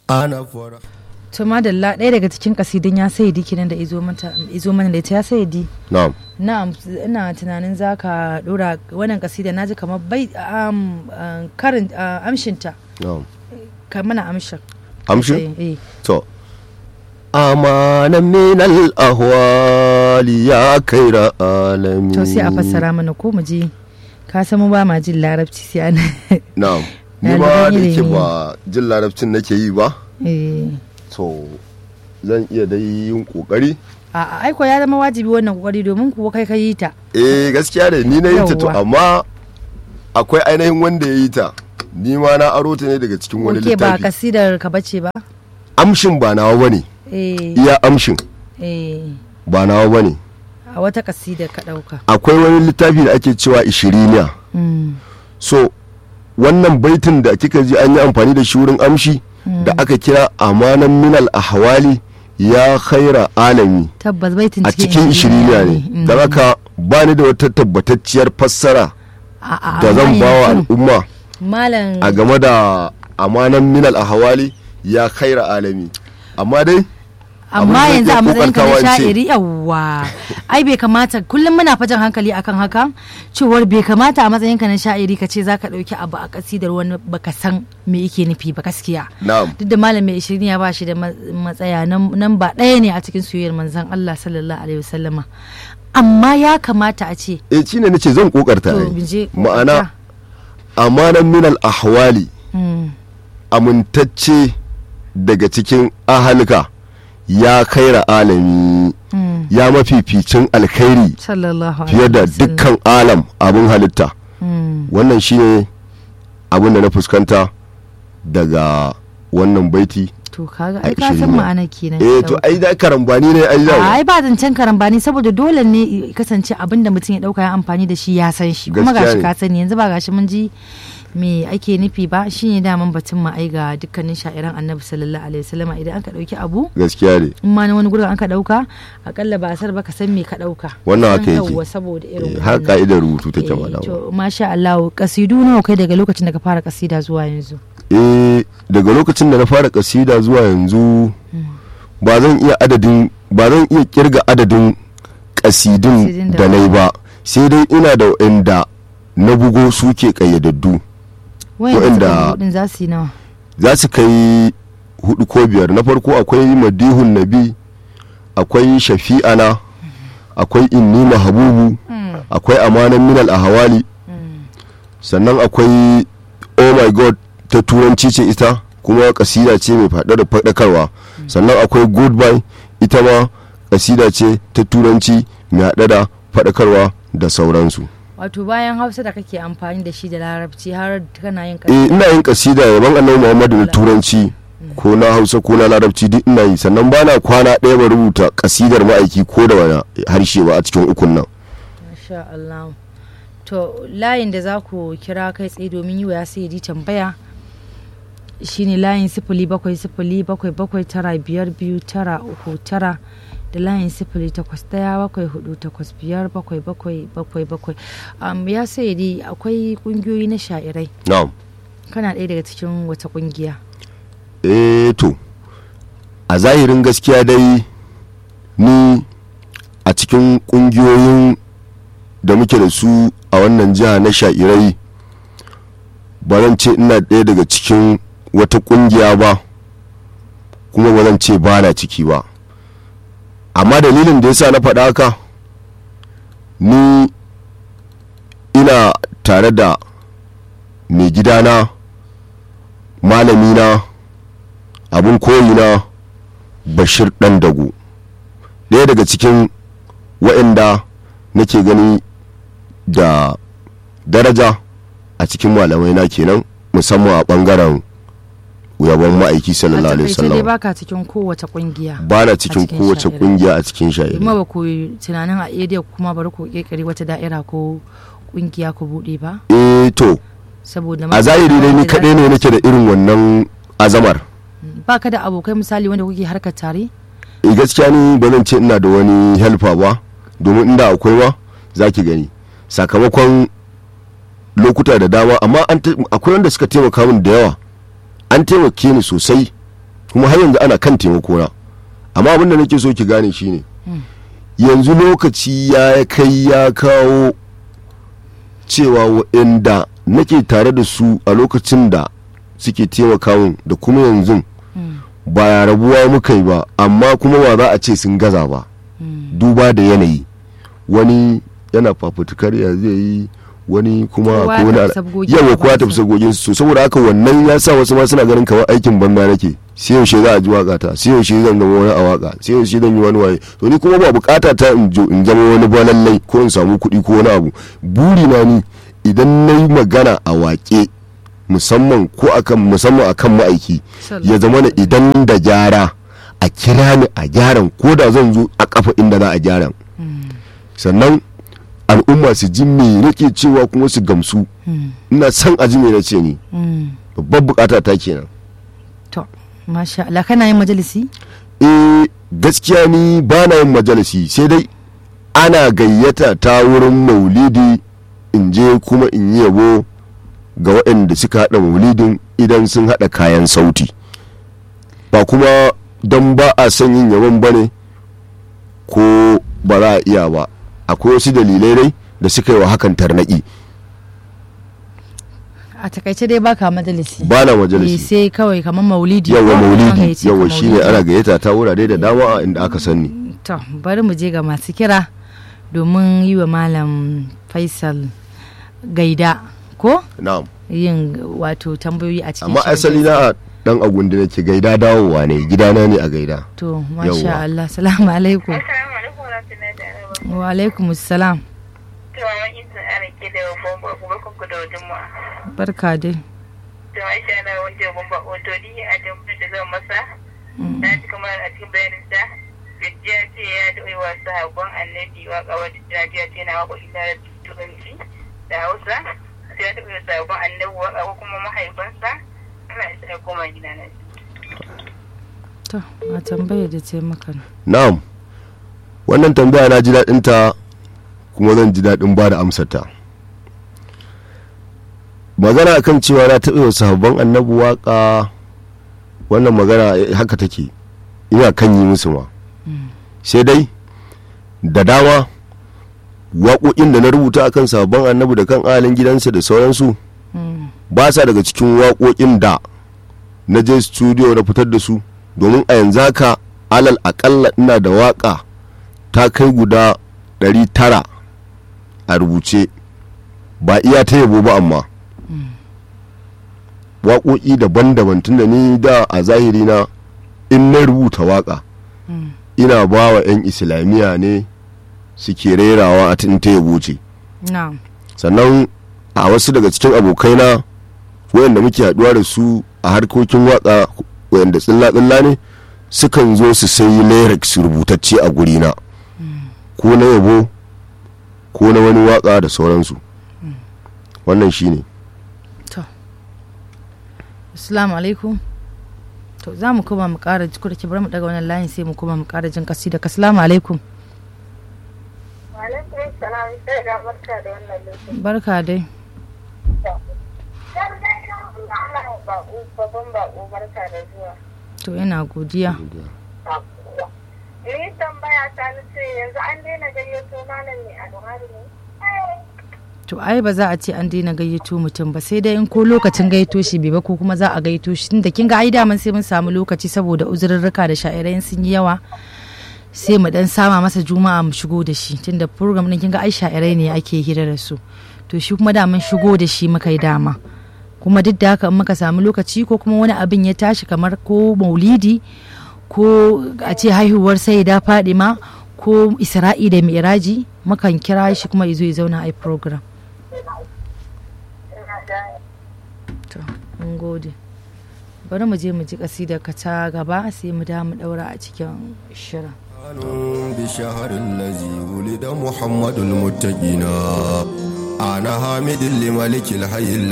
ana fara to madalla ɗaya daga cikin kasidin ya sayyidi kenan da izo mana da ita ya sayyidi. na'am ina tunanin zaka dora wannan kasida naji kamar bai karin amshinta. na'am ka mana amshin to amanan min al-ahwali ya kaira alami. to sai a fassara mana ko mu ji ka san mu ba ma jin larabci sai ana na'am ni ba da yake ba jin larabcin nake yi ba to zan iya dai yin kokari. a aiko ya zama wajibi wannan kokari domin kuwa kai ka yi ta. gaskiya ne ni na yi ta to amma akwai ainihin wanda ya yi ta ni ma na aro ta ne daga cikin wani littafi. ba kasidar ka bace ba amshin ba nawa bane. iya amshin ba nawa bane. a wata kasidar ka dauka akwai wani littafi da ake cewa ishiriniya. so wannan baitin da kika ji an yi amfani da shi wurin amshi da aka kira amanan minal ahwali ya khaira alami tabbas baitin a cikin ishiriniya ne da haka ba ni da wata tabbatacciyar fassara da zan ba wa al'umma a game da amanan minal ahwali ya khaira alami amma yanzu a matsayin ka na sha'iri yawa ai bai kamata kullum muna fajan hankali akan haka cewar bai kamata a matsayin ka na sha'iri ka ce zaka dauki abu a kasidar wani baka san me yake nufi ba gaskiya. duk da malam mai ishirin ya bashi da matsaya nan ba ɗaya ne a cikin soyayyar manzon Allah sallallahu alaihi wasallama amma ya kamata a ce shine nace zan kokarta ma'ana amanan minal ahwali amintacce daga cikin ahalika ya kaira alami ya mafificin alkhairi fiye da dukkan alam abin halitta. wannan shine abin da na fuskanta daga wannan baiti. to kaga ai ka san ma'ana kenan. to ai da karambani ne ai ba zancen karambani saboda dole ne kasance abin da mutum ya dauka ya amfani da shi ya san shi kuma gashi ka sani yanzu ba gashi mun ji me ake nufi ba shine daman batun ma ai ga dukkanin sha'iran annabi sallallahu alaihi wasallam idan aka dauki abu gaskiya ne in ma na wani gurin aka dauka akalla ba asar ba ka san me ka dauka wannan haka yake saboda irin har ka'idar rubutu take ba to masha Allah kasidu nawa kai daga lokacin da ka fara kasida zuwa yanzu? Daga lokacin da na fara kasida zuwa yanzu ba zan iya kirga adadin kasidin da nayi ba sai dai ina da wanda na bugo suke kayyadaddu wanda za su yi nawa za su kai 4 ko 5. na farko akwai madihun nabi akwai shafi'ana akwai inni mahabubu akwai amanan minal ahawali sannan akwai oh my god ta turanci ce ita kuma kasida ce mai faɗakarwa sannan akwai goodbye ita ma kasida ce ta turanci mai haɗe da faɗakarwa da sauransu. wato bayan hausa da kake amfani da shi da larabci har kana yin kasida? ina yin kasida yaban annabi Muhammadu da turanci ko na hausa ko na larabci duk ina yi sannan bana kwana ɗaya ba rubuta kasidar ma'aiki ko da wani harshe ba a cikin ukun nan. masha Allah. to layin da za ku kira kai tsaye domin yi wa ya sai tambaya shine layin 0777-952-939 da layin 0817485777. ya sai dai akwai kungiyoyi na sha'irai. na'am kana ɗaya daga cikin wata kungiya? to a zahirin gaskiya dai ni a cikin kungiyoyin da muke da su a wannan jiha na sha'irai ba zan ce ina ɗaya daga cikin wata kungiya ba kuma ba zan ce ba na ciki ba amma dalilin da yasa na faɗa haka ni ina tare da mai gidana malamina abin koyina Bashir ɗan dago ɗaya daga cikin waɗanda nake gani da daraja a cikin malamai na kenan musamman a bangaren yabon ma'aiki sallallahu alaihi wasallam. a baka cikin kowace kungiya? ba na cikin kowace kungiya a cikin sha'iri. kuma ba ku tunanin a area kuma bari ku kirkiri wata da'ira ko kungiya ku bude ba? to saboda a zahiri dai ni kaɗai ne nake da irin wannan azamar. ba ka da abokai misali wanda kuke harkar tare? gaskiya ni ba zan ce ina da wani helper ba domin inda akwai ma za ki gani sakamakon lokuta da dama amma akwai wanda suka taimaka min da yawa an taimake ni sosai kuma har yanzu ana kan taimako na. Amma abin da nake so ki gane shine yanzu lokaci ya kai ya kawo cewa waɗanda nake tare da su a lokacin da suke taimaka min da kuma yanzu ba rabuwa muka yi ba, amma kuma ba za a ce sun gaza ba duba da yanayi. Wani yana fafutukar ya zai yi, wani kuma yawa kowa ta fi sagogin su, saboda haka wannan ya sa wasu ma suna ganin kamar aikin banza nake. Sai yaushe za a ji waka ta, sai yaushe zan zama wani a waka, sai yaushe zan yi wani waye. To ni kuma ba bukata ta in zama wani balallai ko in samu kuɗi ko wani abu. Buri na ni idan na yi magana a waƙe musamman akan ma'aiki ya zama na idan da gyara a kira ni a gyaran, ko da zan zo a kafa inda za a gyaran. Sannan al'umma su ji me nake cewa kuma su gamsu. Ina son a ji me nace ni. Babbar bukata ta kenan. To masha Allah, kana yin majalisi? Gaskiya ni ba na yin majalisi, sai dai ana gayyata ta wurin maulidi in je kuma in yi yabo ga waɗanda suka haɗa maulidin idan sun haɗa kayan sauti. Ba kuma don ba a son yin yabon ba ne ko ba za a iya ba, akwai wasu dalilai dai da suka yi wa hakan tarnaƙi. A takaice dai baka majalisi? Ba na majalisi, sai kawai kamar maulidi. Yawa maulidi, yawa shine ana gayyata ta wurare da dama inda aka sani. To bari mu je ga masu kira domin yi wa Malam Faisal gaida ko? Na'am. Yin wato tambayoyi a cikin. Amma asali na dan agundi nake, gaida dawowa ne, gidana ne a gaida. To masha Allah, salamu alaikum. Wa alaikum assalam. Barka dai. To Aisha na wanda bomba otodi a jamhuriyar da zan masa. Na ji kamar a cikin bayanin sa gajiya ce ya doyi wa sahabban annabi wa kawai jajiya ce na wako ina da turanci da Hausa. Sai ya doyi wa sahabban annabi wa kawai kuma mahaifansa. Ana isa ya koma gida na. To a tambaya da ce maka. Na'am. Wannan tambaya na ji daɗin ta kuma zan ji daɗin ba da amsarta. Magana akan cewa na taɓa sahabban annabi waƙa, wannan magana haka take, ina kan yi musu ma. Sai dai da dama waƙoƙin da na rubuta akan sahabban annabi da kan ahalin gidansa da sauransu ba sa daga cikin waƙoƙin da na je studio na fitar da su, domin a yanzu haka alal aƙalla ina da waƙa ta kai guda 900 a rubuce, ba iya ta yabo ba, amma waƙoƙi daban-daban. Tun da ni da a zahiri na in na rubuta waƙa ina ba wa 'yan islamiyya ne suke rerawa a tun ta yabo ce. Sannan a wasu daga cikin abokaina wayanda muke haɗuwa da su a harkokin waƙa, wayanda tsilla-tsilla ne, sukan zo su sayi lyrics rubutacce a gurina, ko na yabo ko na wani waƙa da sauransu. Wannan shi ne. Assalamu alaikum. To za mu kuma mu ƙara ji kurki, bari mu daga wannan layin sai mu kuma mu ƙara jin kasida. Assalamu alaikum. Wa alaikum salam, sai ga barka da wannan lokaci. Barka dai. Babban bako barka da zuwa. To ina godiya. Ni tambaya ta nace yanzu an daina gayyato malam ne a Buhari ne? To ai ba za a ce an daina gayyato mutum ba, sai dai in ko lokacin gayyato shi bai ba, ko kuma za a gayyato shi, tunda kin ga ai daman sai mun samu lokaci saboda uzurrurruka da sha'irai sun yi yawa, sai mu dan sama masa juma'a mu shigo da shi, tunda program din kin ga ai sha'irai ne ake hira da su, to shi kuma daman shigo da shi muka yi dama. Kuma duk da haka in muka samu lokaci ko kuma wani abin ya tashi kamar ko maulidi ko a ce haihuwar Sayyida Fadima ko Isra'i da Mi'raji, mukan kira shi kuma izo ya zauna a program. To mun gode. Bari mu je mu ji kasidar ka ta gaba sai mu da mu daura a cikin shirin. بشهر الذي ولد محمد المتقين أنا حامد لملك الحي